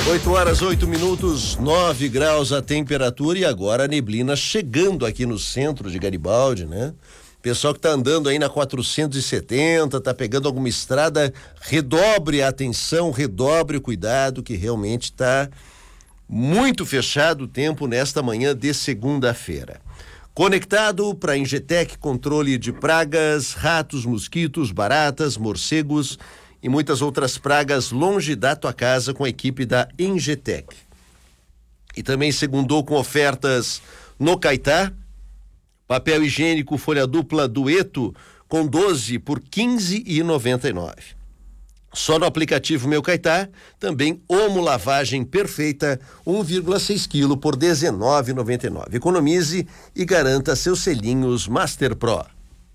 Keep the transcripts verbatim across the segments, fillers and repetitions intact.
oito horas, oito minutos, nove graus a temperatura e agora a neblina chegando aqui no centro de Garibaldi, né? Pessoal que tá andando aí na quatrocentos e setenta, tá pegando alguma estrada, redobre a atenção, redobre o cuidado, que realmente tá muito fechado o tempo nesta manhã de segunda-feira. Conectado para Ingetec, controle de pragas, ratos, mosquitos, baratas, morcegos e muitas outras pragas longe da tua casa com a equipe da Ingetec. E também segundou com ofertas no Caetá, papel higiênico folha dupla Dueto com doze por quinze reais e noventa e nove centavos. Só no aplicativo Meu Caetá, também Omo Lavagem Perfeita, um vírgula seis quilos por dezenove reais e noventa e nove centavos. Economize e garanta seus selinhos Master Pro.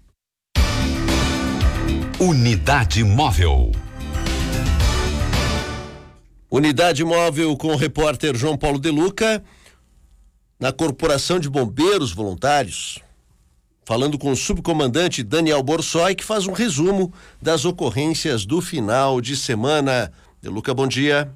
Unidade Móvel. Unidade Móvel com o repórter João Paulo De Luca, na Corporação de Bombeiros Voluntários, falando com o subcomandante Daniel Borsoi, que faz um resumo das ocorrências do final de semana. De Luca, bom dia.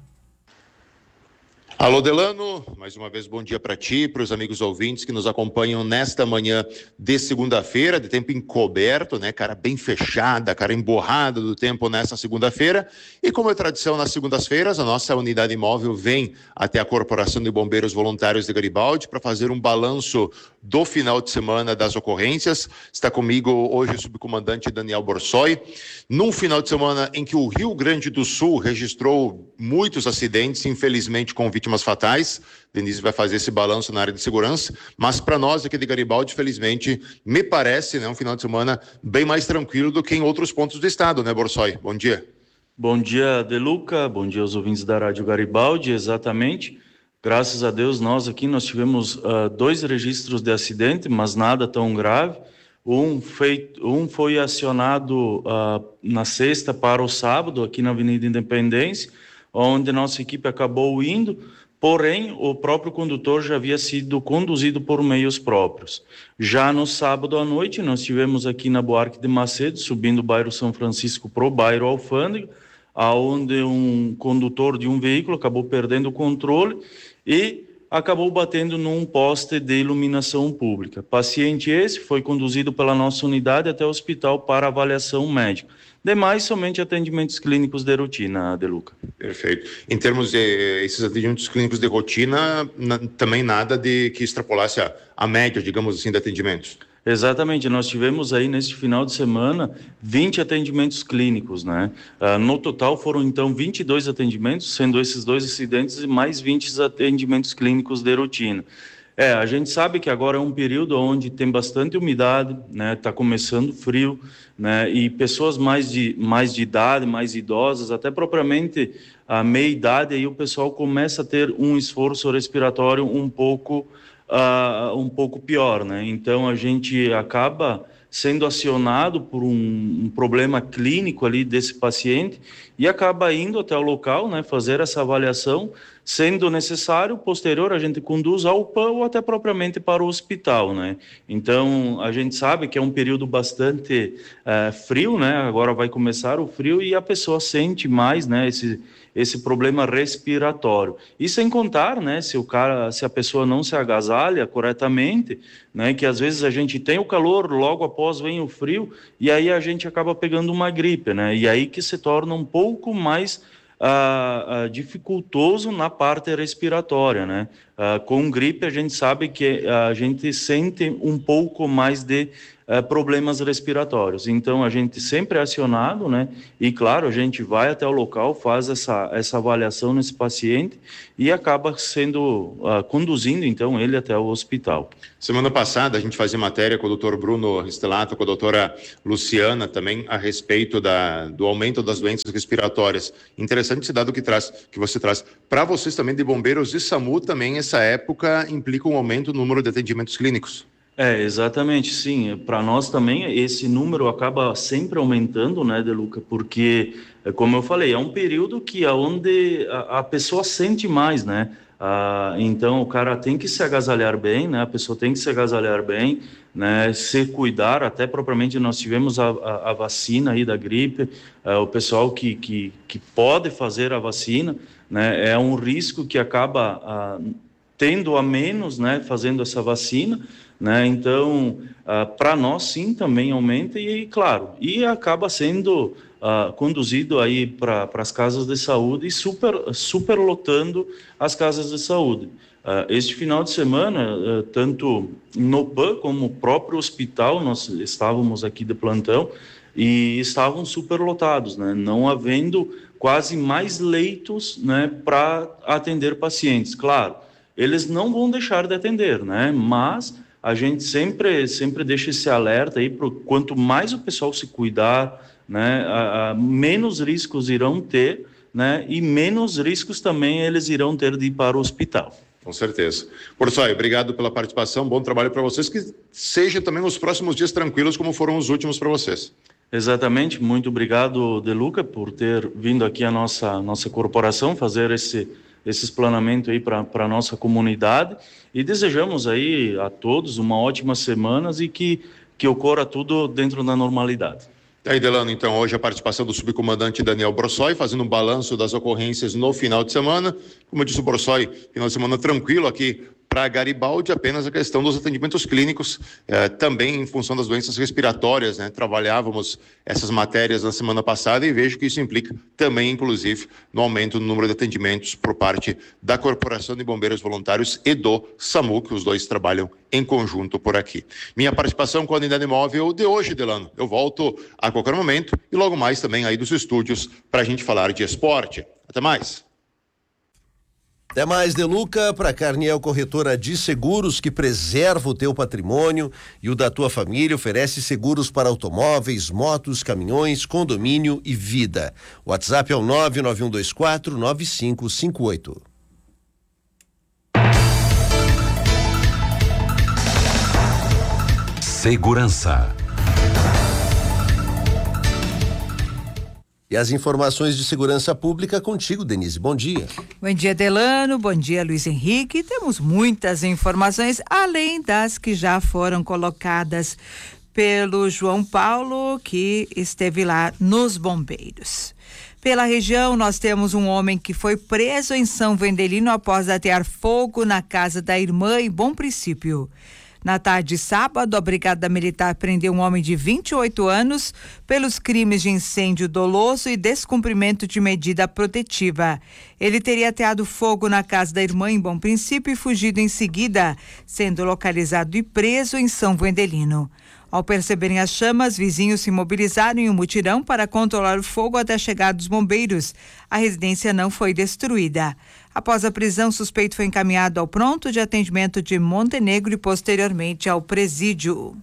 Alô, Delano, mais uma vez bom dia para ti, para os amigos ouvintes que nos acompanham nesta manhã de segunda-feira, de tempo encoberto, né, cara bem fechada, cara emborrada do tempo nessa segunda-feira. E como é tradição nas segundas-feiras, a nossa unidade móvel vem até a Corporação de Bombeiros Voluntários de Garibaldi para fazer um balanço do final de semana das ocorrências. Está comigo hoje o subcomandante Daniel Borsoi. Num final de semana em que o Rio Grande do Sul registrou muitos acidentes, infelizmente com vítimas fatais. Denise vai fazer esse balanço na área de segurança, mas para nós aqui de Garibaldi, felizmente, me parece, né, um final de semana bem mais tranquilo do que em outros pontos do estado, né, Borsoi? Bom dia. Bom dia, De Luca, bom dia aos ouvintes da Rádio Garibaldi, exatamente. Graças a Deus, nós aqui nós tivemos uh, dois registros de acidente, mas nada tão grave. Um, feito, um foi acionado uh, na sexta para o sábado, aqui na Avenida Independência, onde nossa equipe acabou indo, porém o próprio condutor já havia sido conduzido por meios próprios. Já no sábado à noite, nós tivemos aqui na Buarque de Macedo, subindo o bairro São Francisco para o bairro Alfândega, onde um condutor de um veículo acabou perdendo o controle e acabou batendo num poste de iluminação pública. Paciente esse foi conduzido pela nossa unidade até o hospital para avaliação médica. Demais, somente atendimentos clínicos de rotina, De Luca. Perfeito. Em termos de esses atendimentos clínicos de rotina, na, também nada de que extrapolasse a, a média, digamos assim, de atendimentos? Exatamente, nós tivemos aí neste final de semana vinte atendimentos clínicos, né? Uh, no total foram então vinte e dois atendimentos, sendo esses dois acidentes e mais vinte atendimentos clínicos de rotina. É, a gente sabe que agora é um período onde tem bastante umidade, né? Tá começando frio, né? E pessoas mais de, mais de idade, mais idosas, até propriamente a meia idade, aí o pessoal começa a ter um esforço respiratório um pouco Uh, um pouco pior, né? Então a gente acaba sendo acionado por um, um problema clínico ali desse paciente e acaba indo até o local, né? Fazer essa avaliação, sendo necessário, posterior a gente conduz ao P A M ou até propriamente para o hospital, né? Então a gente sabe que é um período bastante uh, frio, né? Agora vai começar o frio e a pessoa sente mais, né? Esse esse problema respiratório. E sem contar, né, se o cara, se a pessoa não se agasalha corretamente, né, que às vezes a gente tem o calor, logo após vem o frio, e aí a gente acaba pegando uma gripe, né, e aí que se torna um pouco mais ah, ah, dificultoso na parte respiratória, né. Ah, com gripe a gente sabe que a gente sente um pouco mais de Uh, problemas respiratórios. Então, a gente sempre é acionado, né? E, claro, a gente vai até o local, faz essa, essa avaliação nesse paciente e acaba sendo, uh, conduzindo, então, ele até o hospital. Semana passada, a gente fazia matéria com o doutor Bruno Stelato, com a doutora Luciana também, a respeito da, do aumento das doenças respiratórias. Interessante esse dado que, traz, que você traz. Para vocês também, de bombeiros e SAMU, também essa época implica um aumento no número de atendimentos clínicos. É, exatamente, sim. Para nós também esse número acaba sempre aumentando, né, Deluca? Porque, é, como eu falei, é um período que aonde a, a pessoa sente mais, né? Ah, então o cara tem que se agasalhar bem, né? A pessoa tem que se agasalhar bem, né? Se cuidar, até propriamente nós tivemos a, a, a vacina aí da gripe, é, o pessoal que, que, que pode fazer a vacina, né? É um risco que acaba ah, tendo a menos, né? Fazendo essa vacina. Né? Então, ah, para nós sim também aumenta e, claro, e acaba sendo ah, conduzido aí para as casas de saúde e super, superlotando as casas de saúde. Ah, este final de semana, ah, tanto no P A como no próprio hospital, nós estávamos aqui de plantão e estavam superlotados, né? Não havendo quase mais leitos, né, para atender pacientes. Claro, eles não vão deixar de atender, né? Mas a gente sempre, sempre deixa esse alerta aí, pro, quanto mais o pessoal se cuidar, né, a, a, menos riscos irão ter, né, e menos riscos também eles irão ter de ir para o hospital. Com certeza. Borsoi, obrigado pela participação, bom trabalho para vocês, que seja também os próximos dias tranquilos como foram os últimos para vocês. Exatamente, muito obrigado, Deluca, por ter vindo aqui a nossa, nossa corporação fazer esse esse explanamento aí para a nossa comunidade e desejamos aí a todos uma ótima semana e que, que ocorra tudo dentro da normalidade. E aí, Delano, então, hoje a participação do subcomandante Daniel Borsoi, fazendo um balanço das ocorrências no final de semana. Como eu disse o Borsoi, final de semana tranquilo aqui para Garibaldi, apenas a questão dos atendimentos clínicos, eh, também em função das doenças respiratórias, né? Trabalhávamos essas matérias na semana passada e vejo que isso implica também, inclusive, no aumento do número de atendimentos por parte da Corporação de Bombeiros Voluntários e do SAMU, que os dois trabalham em conjunto por aqui. Minha participação com a unidade móvel de hoje, Delano. Eu volto a qualquer momento e logo mais também aí dos estúdios para a gente falar de esporte. Até mais. Até mais, Deluca. Para Carniel Corretora de Seguros, que preserva o teu patrimônio e o da tua família, oferece seguros para automóveis, motos, caminhões, condomínio e vida. O WhatsApp é o nove nove um dois quatro nove cinco cinco oito. Segurança. E as informações de segurança pública contigo, Denise. Bom dia. Bom dia, Delano. Bom dia, Luiz Henrique. Temos muitas informações, além das que já foram colocadas pelo João Paulo, que esteve lá nos bombeiros. Pela região, nós temos um homem que foi preso em São Vendelino após atear fogo na casa da irmã em Bom Princípio. Na tarde de sábado, a Brigada Militar prendeu um homem de vinte e oito anos pelos crimes de incêndio doloso e descumprimento de medida protetiva. Ele teria ateado fogo na casa da irmã em Bom Princípio e fugido em seguida, sendo localizado e preso em São Vendelino. Ao perceberem as chamas, vizinhos se mobilizaram em um mutirão para controlar o fogo até a chegada dos bombeiros. A residência não foi destruída. Após a prisão, o suspeito foi encaminhado ao pronto de atendimento de Montenegro e posteriormente ao presídio.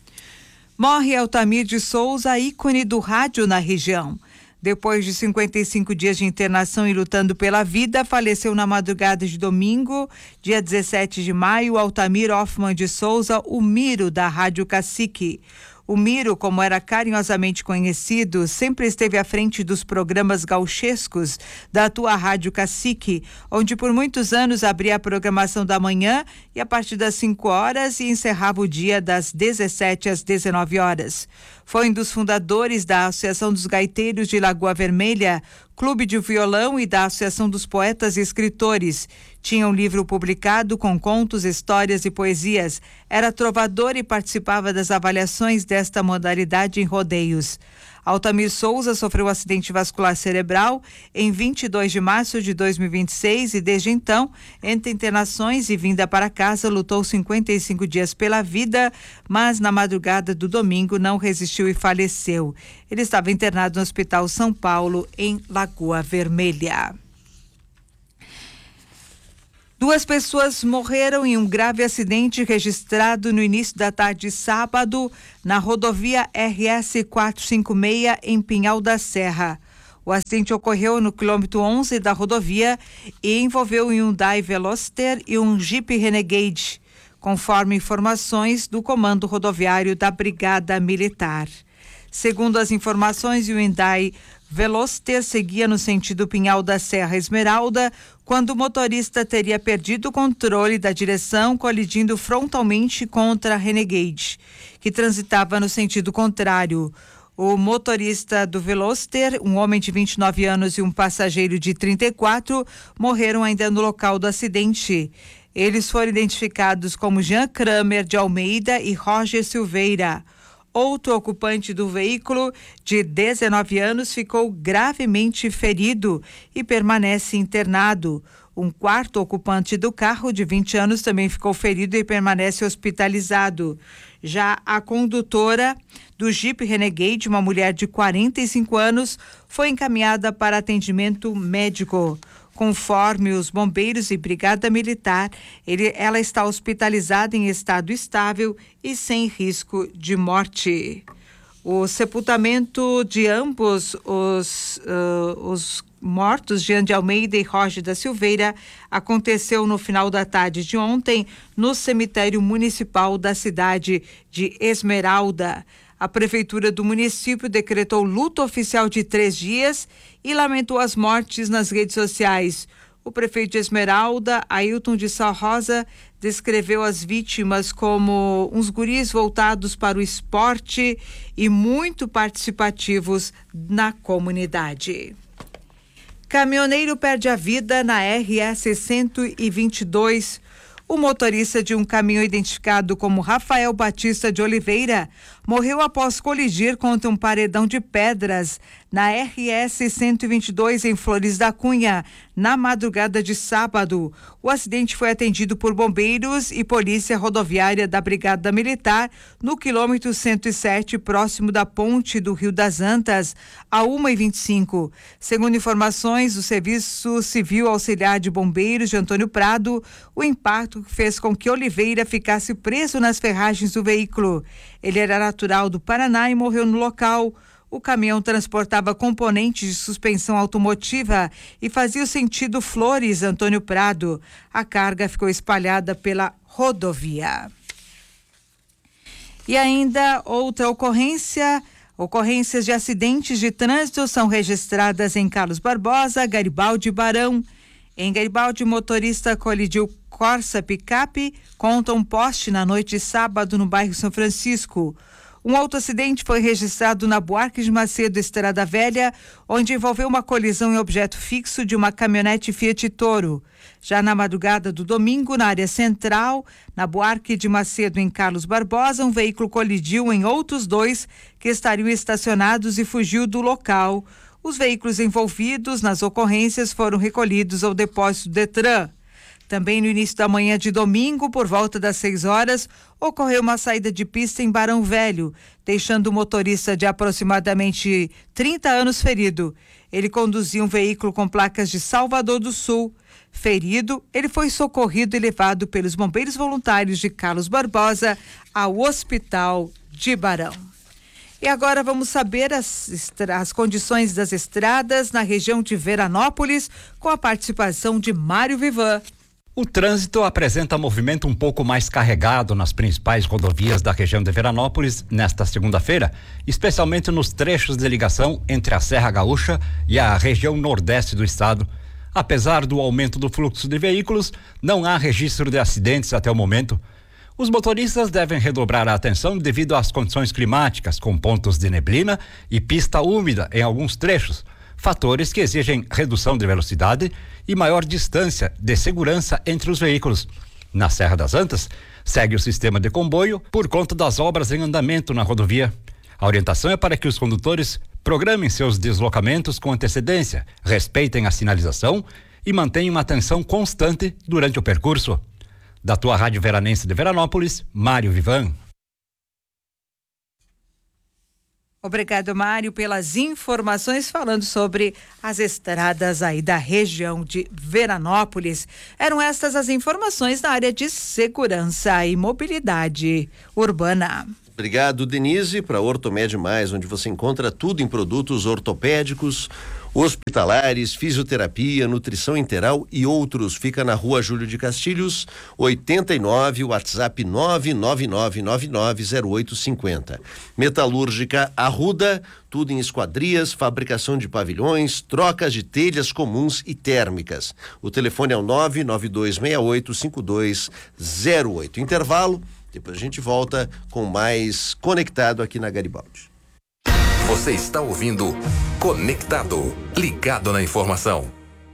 Morre Altamir de Souza, ícone do rádio na região. Depois de cinquenta e cinco dias de internação e lutando pela vida, faleceu na madrugada de domingo, dia dezessete de maio, Altamir Hoffman de Souza, o Miro da Rádio Cacique. O Miro, como era carinhosamente conhecido, sempre esteve à frente dos programas gauchescos da tua Rádio Cacique, onde por muitos anos abria a programação da manhã e a partir das cinco horas e encerrava o dia das dezessete às dezenove horas. Foi um dos fundadores da Associação dos Gaiteiros de Lagoa Vermelha, Clube de Violão e da Associação dos Poetas e Escritores. Tinha um livro publicado com contos, histórias e poesias. Era trovador e participava das avaliações desta modalidade em rodeios. Altamir Souza sofreu um acidente vascular cerebral em vinte e dois de março de dois mil e vinte e seis e desde então, entre internações e vinda para casa, lutou cinquenta e cinco dias pela vida, mas na madrugada do domingo não resistiu e faleceu. Ele estava internado no Hospital São Paulo, em Lagoa Vermelha. Duas pessoas morreram em um grave acidente registrado no início da tarde de sábado na rodovia R S quatrocentos e cinquenta e seis em Pinhal da Serra. O acidente ocorreu no quilômetro onze da rodovia e envolveu um Hyundai Veloster e um Jeep Renegade. conforme informações do Comando Rodoviário da Brigada Militar. Segundo as informações, o Hyundai Veloster seguia no sentido Pinhal da Serra Esmeralda, quando o motorista teria perdido o controle da direção, colidindo frontalmente contra a Renegade, que transitava no sentido contrário. O motorista do Veloster, um homem de vinte e nove anos e um passageiro de trinta e quatro, morreram ainda no local do acidente. Eles foram identificados como Jean Kramer de Almeida e Roger Silveira. Outro ocupante do veículo, de dezenove anos, ficou gravemente ferido e permanece internado. Um quarto ocupante do carro, de vinte anos, também ficou ferido e permanece hospitalizado. Já a condutora do Jeep Renegade, uma mulher de quarenta e cinco anos, foi encaminhada para atendimento médico. Conforme os bombeiros e brigada militar, ele, ela está hospitalizada em estado estável e sem risco de morte. O sepultamento de ambos os, uh, os mortos, Jean de Almeida e Roger da Silveira, aconteceu no final da tarde de ontem no cemitério municipal da cidade de Esmeralda. A prefeitura do município decretou luto oficial de três dias e lamentou as mortes nas redes sociais. O prefeito de Esmeralda, Ailton de Sal Rosa, descreveu as vítimas como uns guris voltados para o esporte e muito participativos na comunidade. Caminhoneiro perde a vida na R S cento e vinte e dois. O motorista de um caminhão identificado como Rafael Batista de Oliveira morreu após colidir contra um paredão de pedras na R S cento e vinte e dois em Flores da Cunha, na madrugada de sábado. O acidente foi atendido por bombeiros e polícia rodoviária da Brigada Militar no quilômetro cento e sete, próximo da ponte do Rio das Antas, a uma e vinte e cinco. Segundo informações do Serviço Civil Auxiliar de Bombeiros de Antônio Prado, o impacto fez com que Oliveira ficasse preso nas ferragens do veículo. Ele era natural do Paraná e morreu no local. O caminhão transportava componentes de suspensão automotiva e fazia o sentido Flores, Antônio Prado. A carga ficou espalhada pela rodovia. E ainda outra ocorrência, ocorrências de acidentes de trânsito são registradas em Carlos Barbosa, Garibaldi e Barão. Em Garibaldi, o motorista colidiu Corsa picape contra um poste na noite de sábado no bairro São Francisco. Um autoacidente foi registrado na Buarque de Macedo, Estrada Velha, onde envolveu uma colisão em objeto fixo de uma caminhonete Fiat Toro. Já na madrugada do domingo, na área central, na Buarque de Macedo, em Carlos Barbosa, um veículo colidiu em outros dois que estariam estacionados e fugiu do local. Os veículos envolvidos nas ocorrências foram recolhidos ao depósito Detran. Também no início da manhã de domingo, por volta das seis horas, ocorreu uma saída de pista em Barão Velho, deixando o motorista de aproximadamente trinta anos ferido. Ele conduzia um veículo com placas de Salvador do Sul. Ferido, ele foi socorrido e levado pelos bombeiros voluntários de Carlos Barbosa ao Hospital de Barão. E agora vamos saber as, as condições das estradas na região de Veranópolis, com a participação de Mário Vivan. O trânsito apresenta movimento um pouco mais carregado nas principais rodovias da região de Veranópolis nesta segunda-feira, especialmente nos trechos de ligação entre a Serra Gaúcha e a região nordeste do estado. Apesar do aumento do fluxo de veículos, não há registro de acidentes até o momento. Os motoristas devem redobrar a atenção devido às condições climáticas, com pontos de neblina e pista úmida em alguns trechos, fatores que exigem redução de velocidade e maior distância de segurança entre os veículos. Na Serra das Antas, segue o sistema de comboio por conta das obras em andamento na rodovia. A orientação é para que os condutores programem seus deslocamentos com antecedência, respeitem a sinalização e mantenham atenção constante durante o percurso. Da tua Rádio Veranense de Veranópolis, Mário Vivan. Obrigado, Mário, pelas informações falando sobre as estradas aí da região de Veranópolis. Eram estas as informações na área de segurança e mobilidade urbana. Obrigado, Denise, para Ortomed Mais, onde você encontra tudo em produtos ortopédicos. hospitalares, fisioterapia, nutrição integral e outros. Fica na Rua Júlio de Castilhos, oitenta e nove, WhatsApp nove nove nove nove nove zero oito cinco zero. Metalúrgica Arruda, tudo em esquadrias, fabricação de pavilhões, trocas de telhas comuns e térmicas. O telefone é o nove nove dois seis oito cinco dois zero oito. Intervalo, depois a gente volta com mais Conectado aqui na Garibaldi. Você está ouvindo Conectado, ligado na informação.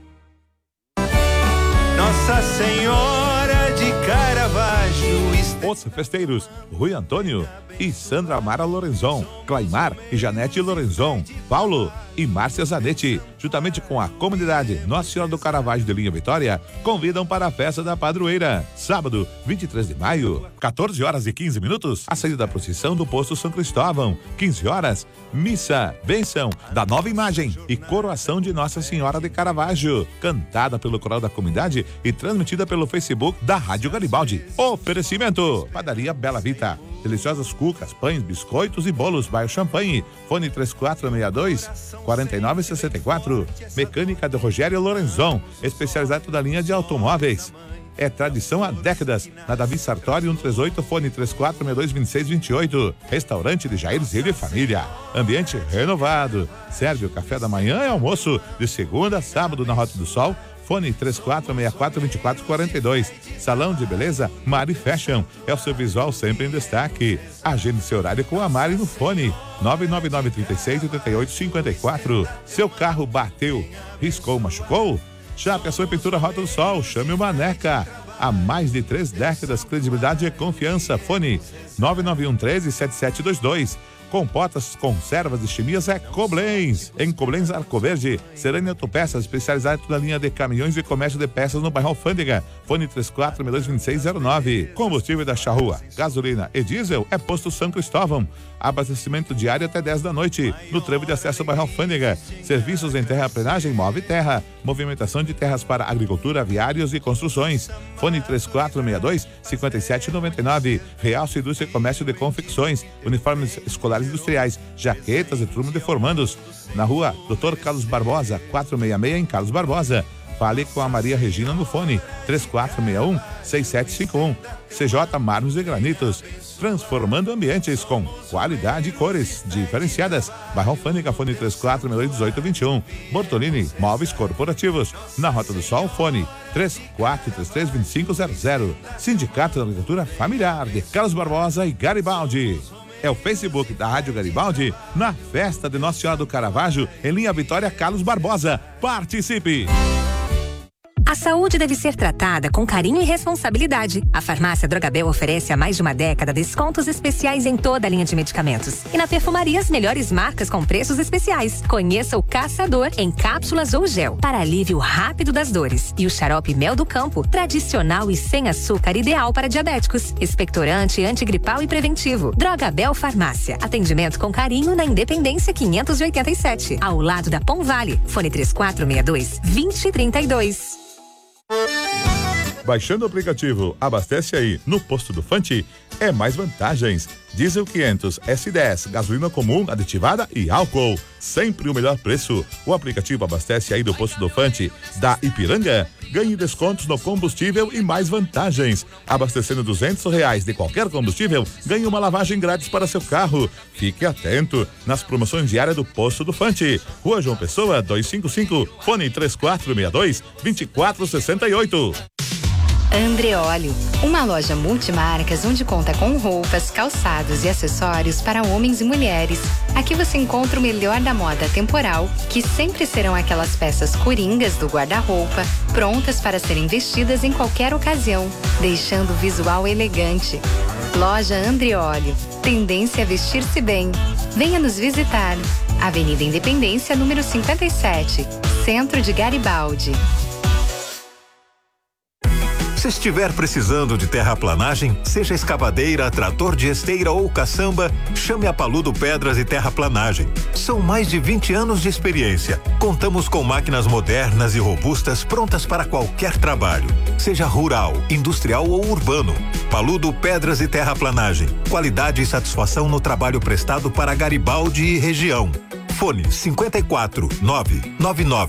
Nossa Senhora de Caravaggio. Os festeiros Rui Antônio e Sandra Mara Lorenzon, Claimar e Janete Lorenzon, Paulo e Márcia Zanetti, juntamente com a comunidade Nossa Senhora do Caravaggio de Linha Vitória, convidam para a festa da padroeira. Sábado, vinte e três de maio, quatorze horas e quinze minutos, a saída da procissão do posto São Cristóvão. quinze horas, missa, bênção da nova imagem e coroação de Nossa Senhora de Caravaggio, cantada pelo coral da comunidade e transmitida pelo Facebook da Rádio Garibaldi. Oferecimento: Padaria Bela Vita, deliciosas cucas, pães, biscoitos e bolos, bairro Champanhe. Fone três quatro seis dois, quatro nove seis quatro. Mecânica de Rogério Lorenzon, especializado da linha de automóveis. É tradição há décadas. Na Davi Sartori cento e trinta e oito, fone três quatro seis dois, dois seis dois oito. Restaurante de Jair Zilho e Família. Ambiente renovado. Serve o café da manhã e almoço de segunda a sábado na Rota do Sol. Fone três quatro seis quatro, dois quatro quatro dois. Salão de beleza Mari Fashion. É o seu visual sempre em destaque. Agende seu horário com a Mari no fone nove nove nove, três seis, oito oito cinco quatro. Seu carro bateu, riscou, machucou? Já pensou em pintura Rota do Sol? Chame o Maneca. Há mais de três décadas, credibilidade e confiança. Fone nove nove um, um três, sete sete dois dois. Compotas, conservas e chimias é Koblenz. Em Koblenz Arcoverde, Serânia Autopeças, especializada na linha de caminhões e comércio de peças no bairro Alfândega. Fone três quatro seis dois, dois seis zero nove. Combustível da Charrua, gasolina e diesel é posto São Cristóvão. Abastecimento diário até dez da noite, no tramo de acesso ao bairro Alfândega. Serviços em terraplenagem, Move Terra. Movimentação de terras para agricultura, viários e construções. Fone três quatro seis dois, cinco sete nove nove. Realce Indústria e Comércio de Confecções. Uniformes escolares industriais, jaquetas e turma de formandos. Na rua doutor Carlos Barbosa, quatrocentos e sessenta e seis, em Carlos Barbosa. Fale com a Maria Regina no fone três quatro seis um, seis sete cinco um. C J Mármores e Granitos, transformando ambientes com qualidade e cores diferenciadas. Bairro Alfândega, fone três quatro seis dois, dezoito vinte e um. Bortolini, móveis corporativos. Na Rota do Sol, fone três quatro três três, dois cinco zero zero. Sindicato da Agricultura Familiar de Carlos Barbosa e Garibaldi. É o Facebook da Rádio Garibaldi na festa de Nossa Senhora do Caravaggio, em Linha Vitória, Carlos Barbosa. Participe! A saúde deve ser tratada com carinho e responsabilidade. A Farmácia Drogabel oferece há mais de uma década descontos especiais em toda a linha de medicamentos. E na perfumaria, as melhores marcas com preços especiais. Conheça o Caçador em cápsulas ou gel, para alívio rápido das dores. E o xarope Mel do Campo, tradicional e sem açúcar, ideal para diabéticos. Expectorante, antigripal e preventivo. Drogabel Farmácia. Atendimento com carinho na Independência quinhentos e oitenta e sete, ao lado da Pão Vale. Fone três quatro seis dois, dois zero três dois. Baixando o aplicativo Abastece Aí no posto do Fante, é mais vantagens. Diesel quinhentos, S dez, gasolina comum, aditivada e álcool. Sempre o melhor preço. O aplicativo Abastece Aí do posto do Fante da Ipiranga. Ganhe descontos no combustível e mais vantagens. Abastecendo duzentos reais de qualquer combustível, ganhe uma lavagem grátis para seu carro. Fique atento nas promoções diárias do posto do Fante. Rua João Pessoa, duzentos e cinquenta e cinco, fone três quatro seis dois, dois quatro seis oito. Andreolio, uma loja multimarcas onde conta com roupas, calçados e acessórios para homens e mulheres. Aqui você encontra o melhor da moda temporal, que sempre serão aquelas peças coringas do guarda-roupa, prontas para serem vestidas em qualquer ocasião, deixando o visual elegante. Loja Andreolio, tendência a vestir-se bem. Venha nos visitar. Avenida Independência, número cinquenta e sete, Centro de Garibaldi. Se estiver precisando de terraplanagem, seja escavadeira, trator de esteira ou caçamba, chame a Paludo Pedras e Terraplanagem. São mais de vinte anos de experiência. Contamos com máquinas modernas e robustas prontas para qualquer trabalho, seja rural, industrial ou urbano. Paludo Pedras e Terraplanagem. Qualidade e satisfação no trabalho prestado para Garibaldi e região. Fone cinquenta e quatro, nove nove nove